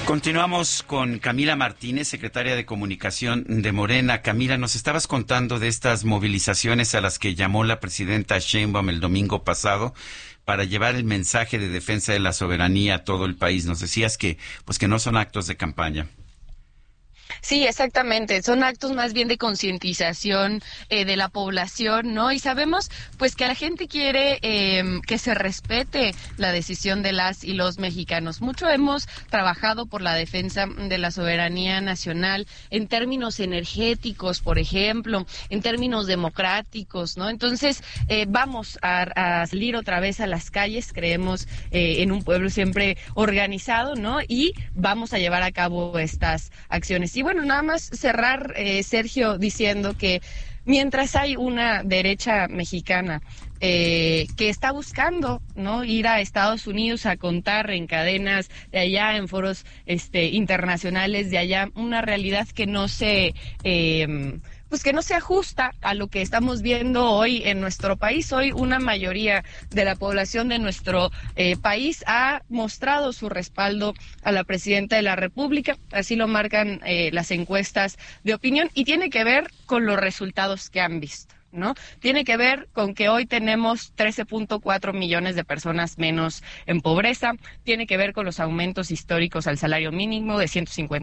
Continuamos con Camila Martínez, secretaria de Comunicación de Morena. Camila, nos estabas contando de estas movilizaciones a las que llamó la presidenta Sheinbaum el domingo pasado para llevar el mensaje de defensa de la soberanía a todo el país. Nos decías que no son actos de campaña. Sí, exactamente. Son actos más bien de concientización de la población, ¿no? Y sabemos, pues, que la gente quiere que se respete la decisión de las y los mexicanos. Mucho hemos trabajado por la defensa de la soberanía nacional en términos energéticos, por ejemplo, en términos democráticos, ¿no? Entonces, vamos a salir otra vez a las calles. Creemos en un pueblo siempre organizado, ¿no? Y vamos a llevar a cabo estas acciones. Y bueno, nada más cerrar, Sergio, diciendo que mientras hay una derecha mexicana que está buscando, ¿no?, ir a Estados Unidos a contar en cadenas de allá, en foros internacionales de allá, una realidad que no se que no se ajusta a lo que estamos viendo hoy en nuestro país. Hoy una mayoría de la población de nuestro país ha mostrado su respaldo a la presidenta de la República, así lo marcan las encuestas de opinión, y tiene que ver con los resultados que han visto, ¿no? Tiene que ver con que hoy tenemos 13.4 millones de personas menos en pobreza, tiene que ver con los aumentos históricos al salario mínimo de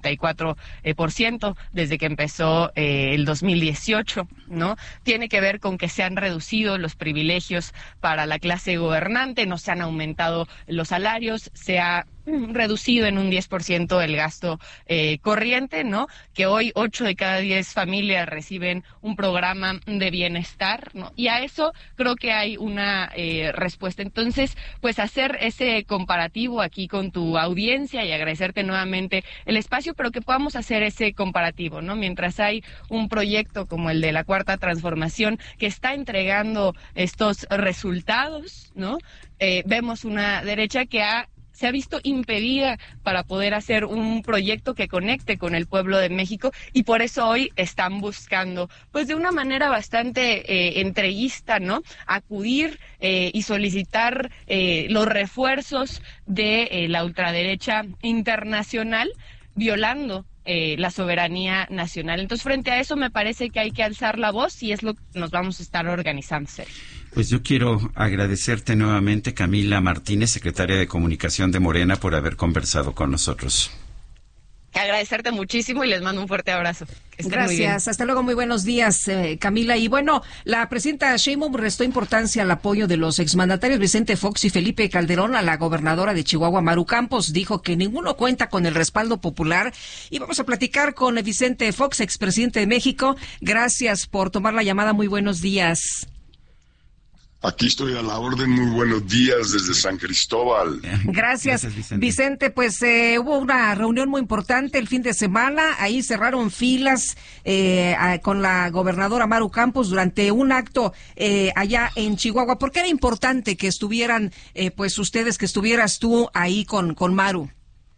154% desde que empezó el 2018, ¿no? Tiene que ver con que se han reducido los privilegios para la clase gobernante, no se han aumentado los salarios, se ha reducido en un 10% el gasto corriente, ¿no? Que hoy 8 de cada 10 familias reciben un programa de bienestar, ¿no? Y a eso creo que hay una respuesta. Entonces, pues hacer ese comparativo aquí con tu audiencia y agradecerte nuevamente el espacio, pero que podamos hacer ese comparativo, ¿no? Mientras hay un proyecto como el de la Cuarta Transformación que está entregando estos resultados, ¿no? Vemos una derecha que se ha visto impedida para poder hacer un proyecto que conecte con el pueblo de México, y por eso hoy están buscando, pues de una manera bastante entreguista, ¿no?, acudir y solicitar los refuerzos de la ultraderecha internacional, violando la soberanía nacional. Entonces, frente a eso, me parece que hay que alzar la voz, y es lo que nos vamos a estar organizando, Sergio. Pues yo quiero agradecerte nuevamente, Camila Martínez, secretaria de Comunicación de Morena, por haber conversado con nosotros. Agradecerte muchísimo y les mando un fuerte abrazo. Gracias, hasta luego, muy buenos días, Camila. Y bueno, la presidenta Sheinbaum restó importancia al apoyo de los exmandatarios Vicente Fox y Felipe Calderón a la gobernadora de Chihuahua, Maru Campos. Dijo que ninguno cuenta con el respaldo popular. Y vamos a platicar con Vicente Fox, expresidente de México. Gracias por tomar la llamada, muy buenos días. Aquí estoy a la orden, muy buenos días desde San Cristóbal. Gracias Vicente. Pues hubo una reunión muy importante el fin de semana, ahí cerraron filas con la gobernadora Maru Campos durante un acto allá en Chihuahua. ¿Por qué era importante que estuvieran, pues ustedes, que estuvieras tú ahí con Maru?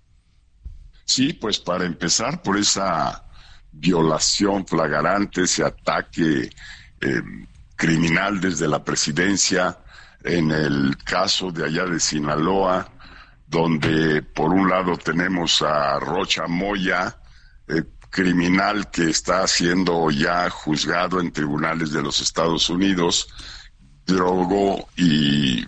Sí, pues para empezar por esa violación flagrante, ese ataque criminal desde la presidencia, en el caso de allá de Sinaloa, donde por un lado tenemos a Rocha Moya, criminal que está siendo ya juzgado en tribunales de los Estados Unidos, drogó y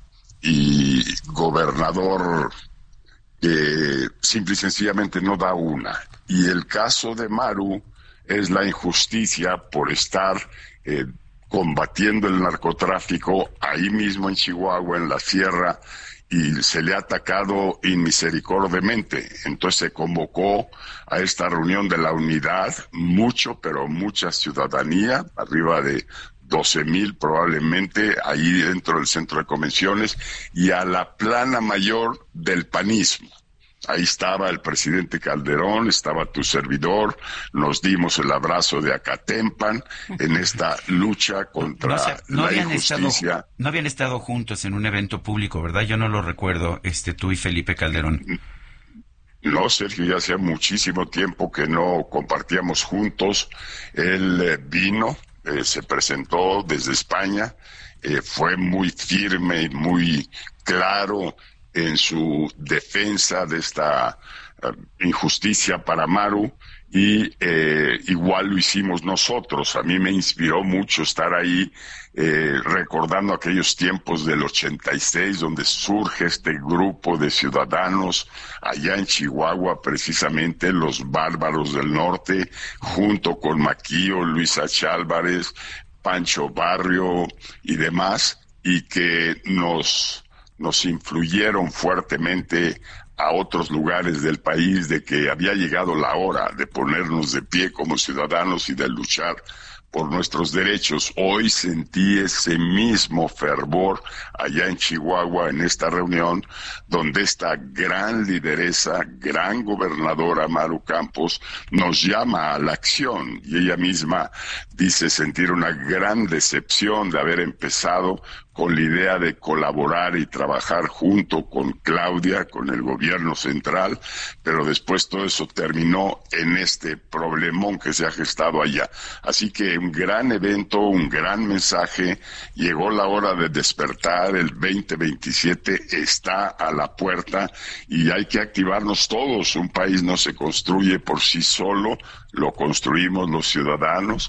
gobernador que simple y sencillamente no da una. Y el caso de Maru es la injusticia por estar combatiendo el narcotráfico ahí mismo en Chihuahua, en la sierra, y se le ha atacado inmisericordiamente. Entonces se convocó a esta reunión de la unidad pero mucha ciudadanía, arriba de 12,000 probablemente, ahí dentro del centro de convenciones, y a la plana mayor del panismo. Ahí estaba el presidente Calderón, estaba tu servidor, nos dimos el abrazo de Acatempan en esta lucha contra la injusticia. No habían estado juntos en un evento público, ¿verdad? Yo no lo recuerdo, tú y Felipe Calderón. No, Sergio, ya hacía muchísimo tiempo que no compartíamos juntos. Él vino, se presentó desde España, fue muy firme y muy claro en su defensa de esta injusticia para Maru, y igual lo hicimos nosotros. A mí me inspiró mucho estar ahí recordando aquellos tiempos del 86, donde surge este grupo de ciudadanos allá en Chihuahua, precisamente los Bárbaros del Norte, junto con Maquío, Luis H. Álvarez, Pancho Barrio y demás, y que nos influyeron fuertemente a otros lugares del país, de que había llegado la hora de ponernos de pie como ciudadanos y de luchar por nuestros derechos. Hoy sentí ese mismo fervor allá en Chihuahua, en esta reunión, donde esta gran lideresa, gran gobernadora Maru Campos nos llama a la acción, y ella misma dice sentir una gran decepción de haber empezado con la idea de colaborar y trabajar junto con Claudia, con el gobierno central, pero después todo eso terminó en este problemón que se ha gestado allá. Así que un gran evento, un gran mensaje, llegó la hora de despertar, el 2027 está a la puerta y hay que activarnos todos. Un país no se construye por sí solo, lo construimos los ciudadanos.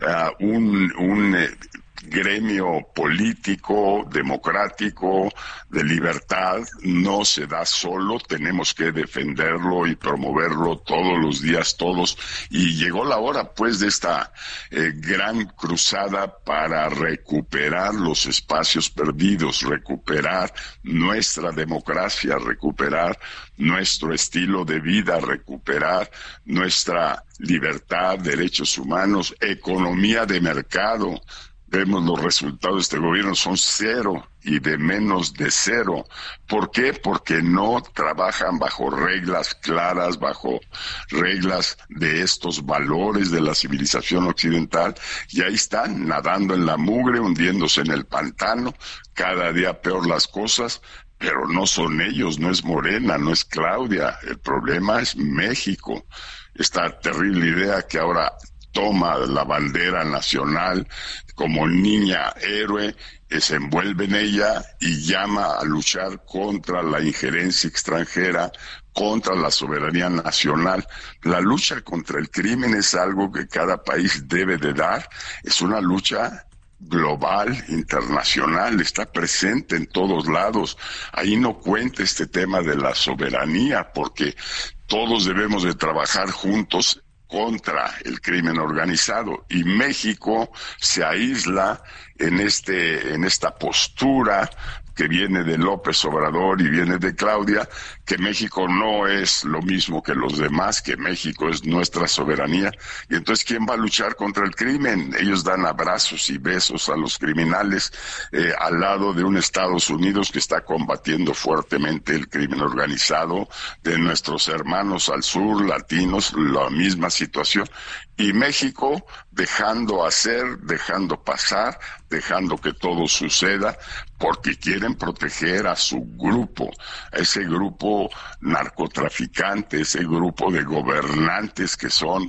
Gremio político, democrático, de libertad, no se da solo, tenemos que defenderlo y promoverlo todos los días, todos, y llegó la hora pues de esta gran cruzada para recuperar los espacios perdidos, recuperar nuestra democracia, recuperar nuestro estilo de vida, recuperar nuestra libertad, derechos humanos, economía de mercado. Vemos los resultados de este gobierno, son cero y de menos de cero. ¿Por qué? Porque no trabajan bajo reglas claras, bajo reglas de estos valores de la civilización occidental, y ahí están, nadando en la mugre, hundiéndose en el pantano, cada día peor las cosas. Pero no son ellos, no es Morena, no es Claudia, el problema es México. Esta terrible idea que ahora toma la bandera nacional como niña héroe, se envuelve en ella y llama a luchar contra la injerencia extranjera, contra la soberanía nacional. La lucha contra el crimen es algo que cada país debe de dar, es una lucha global, internacional, está presente en todos lados. Ahí no cuenta este tema de la soberanía, porque todos debemos de trabajar juntos contra el crimen organizado, y México se aísla en esta postura que viene de López Obrador y viene de Claudia, que México no es lo mismo que los demás, que México es nuestra soberanía. Y entonces, ¿quién va a luchar contra el crimen? Ellos dan abrazos y besos a los criminales al lado de un Estados Unidos que está combatiendo fuertemente el crimen organizado, de nuestros hermanos al sur, latinos, la misma situación. Y México dejando hacer, dejando pasar, dejando que todo suceda, porque quieren proteger a su grupo, a ese grupo narcotraficante, ese grupo de gobernantes que son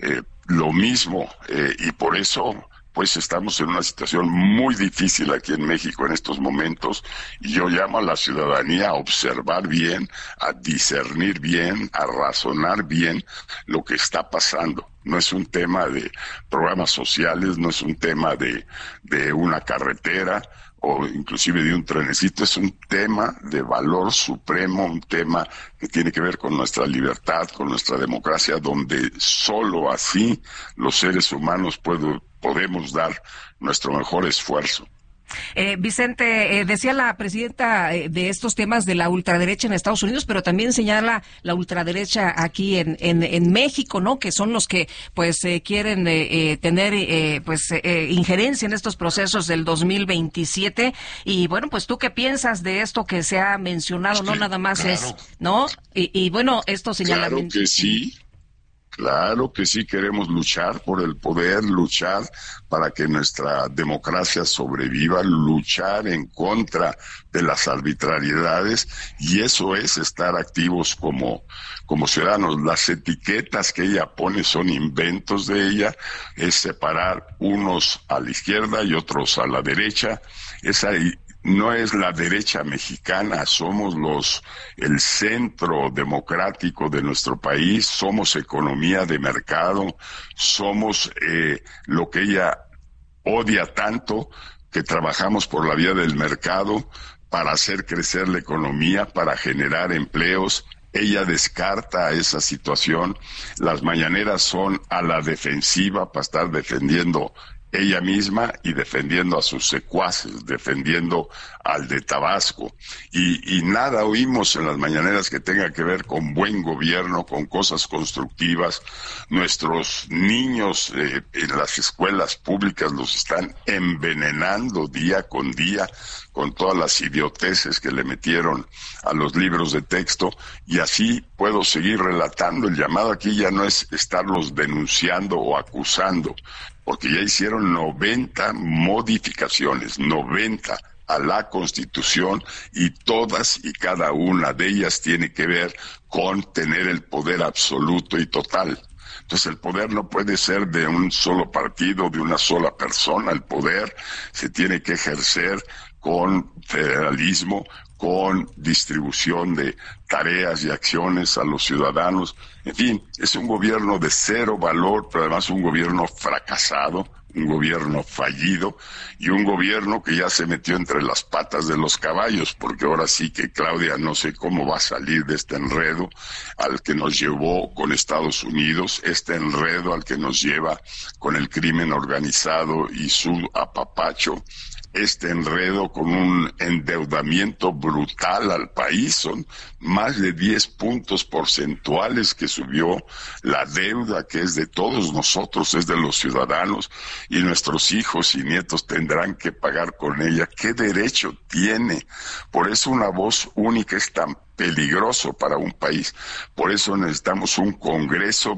lo mismo, y por eso pues estamos en una situación muy difícil aquí en México en estos momentos, y yo llamo a la ciudadanía a observar bien, a discernir bien, a razonar bien lo que está pasando. No es un tema de programas sociales, no es un tema de una carretera o inclusive de un trenecito, es un tema de valor supremo, un tema que tiene que ver con nuestra libertad, con nuestra democracia, donde solo así los seres humanos podemos dar nuestro mejor esfuerzo. Vicente, decía la presidenta de estos temas de la ultraderecha en Estados Unidos, pero también señala la ultraderecha aquí en México, ¿no? Que son los que pues quieren tener injerencia en estos procesos del 2027. Y bueno, pues tú qué piensas de esto que se ha mencionado, no nada más claro. Es, ¿no? Y bueno, esto señala. Claro que sí. Claro que sí, queremos luchar por el poder, luchar para que nuestra democracia sobreviva, luchar en contra de las arbitrariedades, y eso es estar activos como ciudadanos. Las etiquetas que ella pone son inventos de ella, es separar unos a la izquierda y otros a la derecha. Esa no es la derecha mexicana, somos el centro democrático de nuestro país, somos economía de mercado, somos lo que ella odia tanto, que trabajamos por la vía del mercado para hacer crecer la economía, para generar empleos. Ella descarta esa situación. Las mañaneras son a la defensiva para estar defendiendo ella misma y defendiendo a sus secuaces, defendiendo al de Tabasco. Y nada oímos en las mañaneras que tenga que ver con buen gobierno, con cosas constructivas. Nuestros niños en las escuelas públicas los están envenenando día con día con todas las idioteces que le metieron a los libros de texto, y así puedo seguir relatando. El llamado aquí ya no es estarlos denunciando o acusando, porque ya hicieron 90 modificaciones, 90 a la Constitución, y todas y cada una de ellas tiene que ver con tener el poder absoluto y total. Entonces el poder no puede ser de un solo partido, de una sola persona. El poder se tiene que ejercer con federalismo, con distribución de tareas y acciones a los ciudadanos. En fin, es un gobierno de cero valor, pero además un gobierno fracasado, un gobierno fallido, y un gobierno que ya se metió entre las patas de los caballos, porque ahora sí que Claudia no sé cómo va a salir de este enredo al que nos llevó con Estados Unidos, este enredo al que nos lleva con el crimen organizado y su apapacho, este enredo con un endeudamiento brutal al país. Son más de 10 puntos porcentuales que subió la deuda, que es de todos nosotros, es de los ciudadanos, y nuestros hijos y nietos tendrán que pagar con ella. ¿Qué derecho tiene? Por eso una voz única es tan peligroso para un país. Por eso necesitamos un Congreso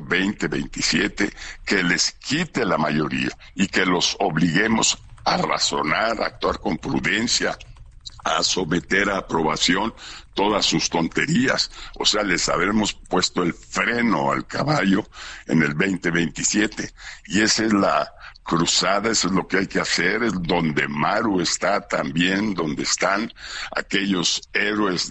2027 que les quite la mayoría y que los obliguemos a razonar, a actuar con prudencia, a someter a aprobación todas sus tonterías. O sea, les habremos puesto el freno al caballo en el 2027. Y esa es la cruzada, eso es lo que hay que hacer, es donde Maru está también, donde están aquellos héroes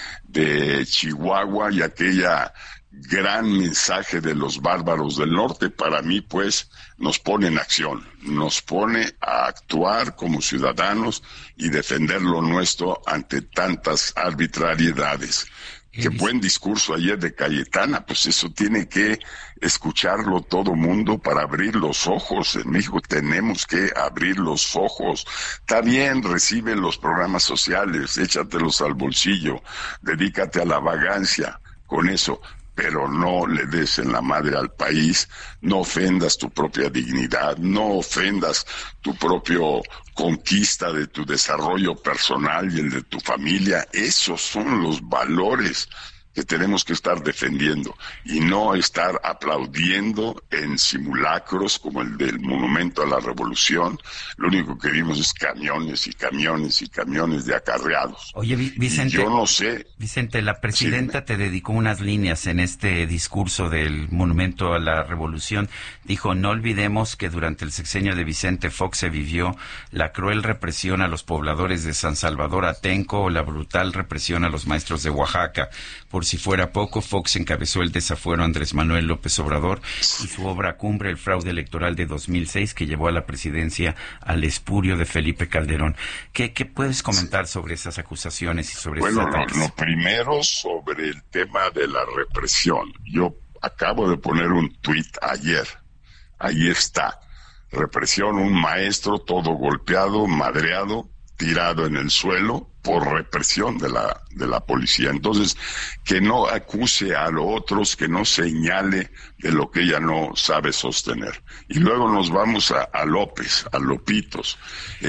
de Chihuahua y aquella gran mensaje de los bárbaros del norte. Para mí, pues, nos pone en acción, nos pone a actuar como ciudadanos y defender lo nuestro ante tantas arbitrariedades. Qué buen discurso ayer de Cayetana, pues eso tiene que escucharlo todo mundo para abrir los ojos. En México tenemos que abrir los ojos. Está bien, recibe los programas sociales, échatelos al bolsillo, dedícate a la vagancia con eso, pero no le des en la madre al país, no ofendas tu propia dignidad, no ofendas tu propio conquista de tu desarrollo personal y el de tu familia. Esos son los valores que tenemos que estar defendiendo y no estar aplaudiendo en simulacros como el del Monumento a la Revolución. Lo único que vimos es camiones y camiones y camiones de acarreados. Oye, Vicente, yo no sé. Vicente, la presidenta te dedicó unas líneas en este discurso del Monumento a la Revolución. Dijo: no olvidemos que durante el sexenio de Vicente Fox se vivió la cruel represión a los pobladores de San Salvador Atenco o la brutal represión a los maestros de Oaxaca. Por si fuera poco, Fox encabezó el desafuero a Andrés Manuel López Obrador y su obra cumbre, el fraude electoral de 2006, que llevó a la presidencia al espurio de Felipe Calderón. ¿Qué puedes comentar sobre esas acusaciones y sobre esos ataques? Lo primero, sobre el tema de la represión. Yo acabo de poner un tuit ayer. Ahí está. Represión, un maestro todo golpeado, madreado, tirado en el suelo por represión de la policía. Entonces, que no acuse a los otros, que no señale de lo que ella no sabe sostener. Y luego nos vamos a López, a Lopitos.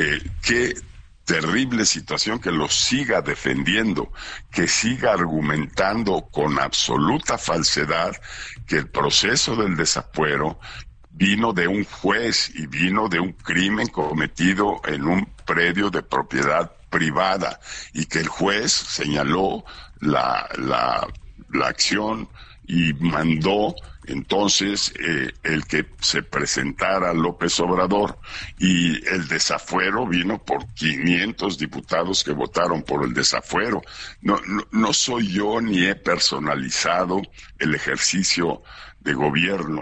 Qué terrible situación, que lo siga defendiendo, que siga argumentando con absoluta falsedad que el proceso del desafuero vino de un juez y vino de un crimen cometido en un predio de propiedad privada, y que el juez señaló la acción y mandó entonces el que se presentara López Obrador, y el desafuero vino por 500 diputados que votaron por el desafuero. No soy yo ni he personalizado el ejercicio de gobierno.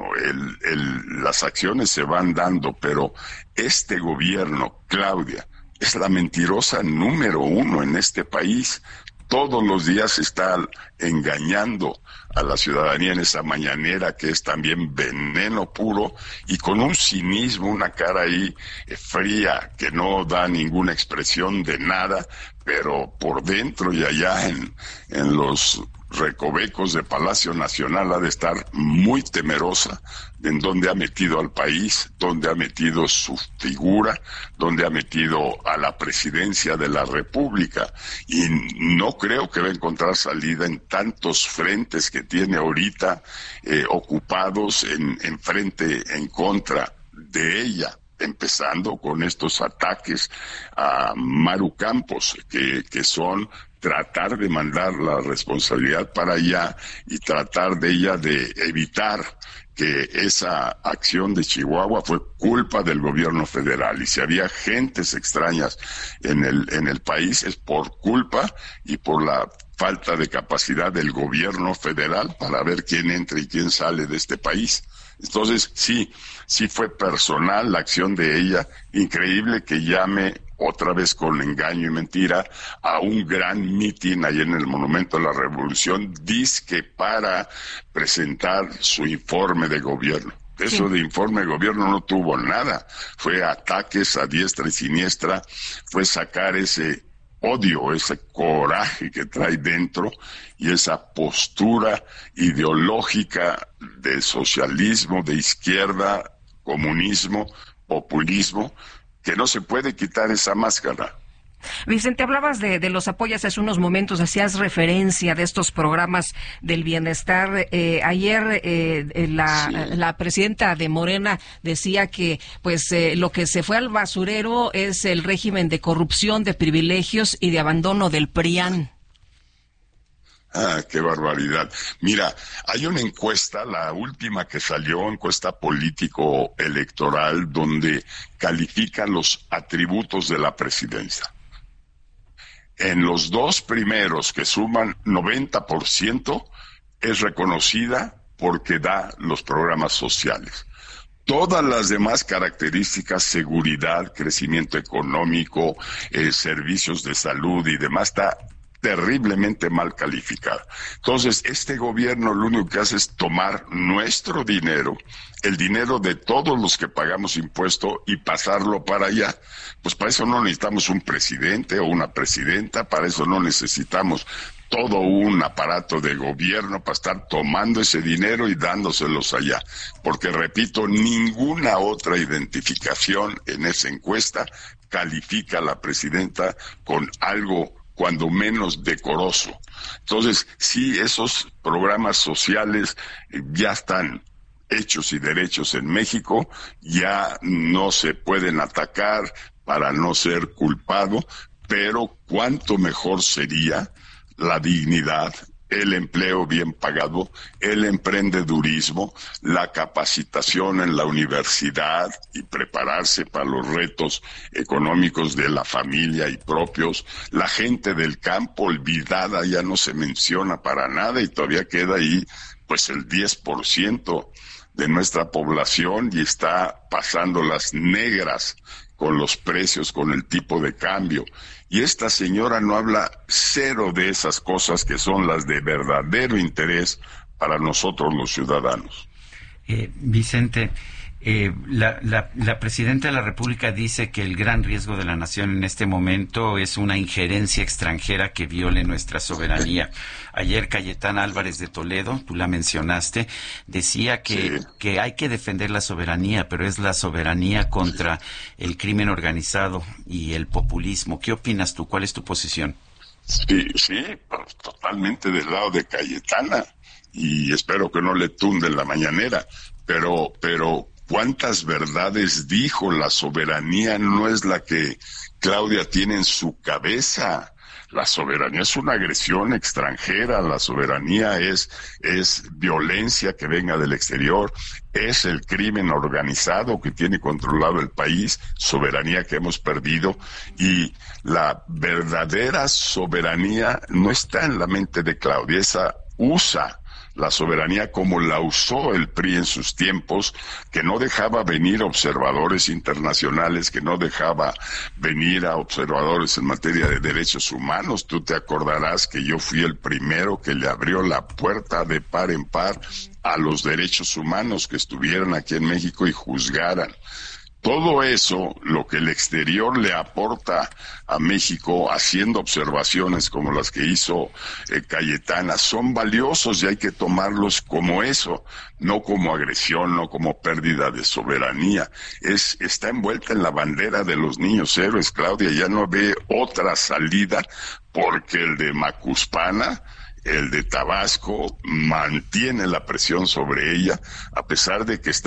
Las acciones se van dando, pero este gobierno, Claudia, es la mentirosa número 1 en este país. Todos los días está engañando a la ciudadanía en esa mañanera que es también veneno puro, y con un cinismo, una cara ahí fría que no da ninguna expresión de nada, pero por dentro y allá en los recovecos de Palacio Nacional ha de estar muy temerosa de en dónde ha metido al país, dónde ha metido su figura, dónde ha metido a la presidencia de la República, y no creo que va a encontrar salida en tantos frentes que tiene ahorita ocupados en frente en contra de ella, empezando con estos ataques a Maru Campos, que son tratar de mandar la responsabilidad para allá y tratar de ella de evitar que esa acción de Chihuahua fue culpa del gobierno federal, y si había gentes extrañas en el país es por culpa y por la falta de capacidad del gobierno federal para ver quién entra y quién sale de este país. Entonces sí fue personal la acción de ella. Increíble que llame otra vez con engaño y mentira a un gran mitin ahí en el Monumento a la Revolución, dizque para presentar su informe de gobierno. Eso de informe de gobierno no tuvo nada, fue ataques a diestra y siniestra, fue sacar ese odio, ese coraje que trae dentro y esa postura ideológica de socialismo, de izquierda, comunismo, populismo, que no se puede quitar esa máscara. Vicente, hablabas de los apoyos hace unos momentos, hacías referencia de estos programas del bienestar. Ayer la presidenta de Morena decía que pues lo que se fue al basurero es el régimen de corrupción, de privilegios y de abandono del PRIAN. Ah, qué barbaridad. Mira, hay una encuesta, la última que salió, encuesta político-electoral, donde califica los atributos de la presidencia. En los dos primeros, que suman 90%, es reconocida porque da los programas sociales. Todas las demás características, seguridad, crecimiento económico, servicios de salud y demás, está terriblemente mal calificada. Entonces, este gobierno lo único que hace es tomar nuestro dinero, el dinero de todos los que pagamos impuesto, y pasarlo para allá. Pues para eso no necesitamos un presidente o una presidenta, para eso no necesitamos todo un aparato de gobierno para estar tomando ese dinero y dándoselos allá. Porque, repito, ninguna otra identificación en esa encuesta califica a la presidenta con algo cuando menos decoroso. Entonces, sí, esos programas sociales ya están hechos y derechos en México, ya no se pueden atacar para no ser culpado, pero cuánto mejor sería la dignidad, el empleo bien pagado, el emprendedurismo, la capacitación en la universidad y prepararse para los retos económicos de la familia y propios. La gente del campo olvidada ya no se menciona para nada, y todavía queda ahí pues el 10% de nuestra población, y está pasando las negras con los precios, con el tipo de cambio. Y esta señora no habla cero de esas cosas que son las de verdadero interés para nosotros los ciudadanos. Vicente, la presidenta de la República dice que el gran riesgo de la nación en este momento es una injerencia extranjera que viole nuestra soberanía. Ayer Cayetana Álvarez de Toledo, tú la mencionaste, decía que hay que defender la soberanía, pero es la soberanía contra el crimen organizado y el populismo. ¿Qué opinas tú? ¿Cuál es tu posición? Sí, pues, totalmente del lado de Cayetana, y espero que no le tunde la mañanera, pero ¿cuántas verdades dijo? La soberanía no es la que Claudia tiene en su cabeza. La soberanía es una agresión extranjera, la soberanía es violencia que venga del exterior, es el crimen organizado que tiene controlado el país, soberanía que hemos perdido, y la verdadera soberanía no está en la mente de Claudia, esa usa la soberanía como la usó el PRI en sus tiempos, que no dejaba venir observadores internacionales, que no dejaba venir a observadores en materia de derechos humanos. Tú te acordarás que yo fui el primero que le abrió la puerta de par en par a los derechos humanos que estuvieran aquí en México y juzgaran. Todo eso, lo que el exterior le aporta a México, haciendo observaciones como las que hizo Cayetana, son valiosos y hay que tomarlos como eso, no como agresión, no como pérdida de soberanía. Está envuelta en la bandera de los niños héroes, Claudia, ya no ve otra salida, porque el de Macuspana, el de Tabasco, mantiene la presión sobre ella, a pesar de que está